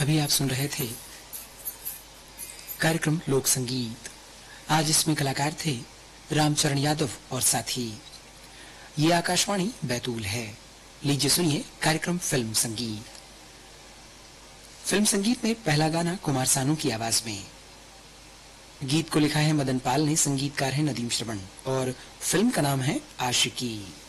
अभी आप सुन रहे थे कार्यक्रम लोक संगीत। आज इसमें कलाकार थे रामचरण यादव और साथी। ये आकाशवाणी बैतूल है। लीजिए सुनिए कार्यक्रम फिल्म संगीत। फिल्म संगीत में पहला गाना कुमार सानू की आवाज में। गीत को लिखा है मदन पाल ने, संगीतकार है नदीम श्रवण और फिल्म का नाम है आशिकी।